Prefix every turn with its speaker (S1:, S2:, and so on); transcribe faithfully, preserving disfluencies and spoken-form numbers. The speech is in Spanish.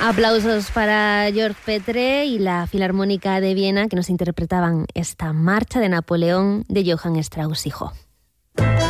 S1: Aplausos para George Petre y la Filarmónica de Viena, que nos interpretaban esta marcha de Napoleón de Johann Strauss hijo.